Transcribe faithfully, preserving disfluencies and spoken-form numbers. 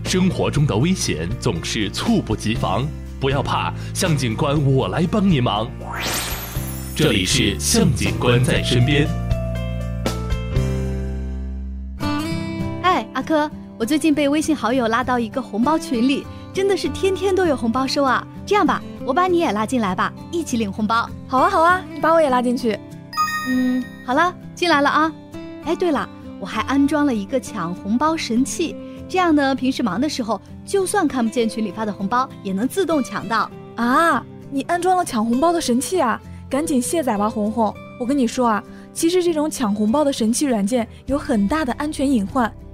生活中的危险总是猝不及防，不要怕，向警官我来帮你忙。这里是向警官在身边。 哎，阿珂，我最近被微信好友拉到一个红包群里，真的是天天都有红包收啊。这样吧，我把你也拉进来吧，一起领红包。 好啊好啊，你把我也拉进去。 嗯，好了，进来了啊。哎，对了，我还安装了一个抢红包神器，这样呢，平时忙的时候，就算看不见群里发的红包，也能自动抢到。 啊，你安装了抢红包的神器啊？赶紧卸载吧，红红。我跟你说啊，其实这种抢红包的神器软件有很大的安全隐患，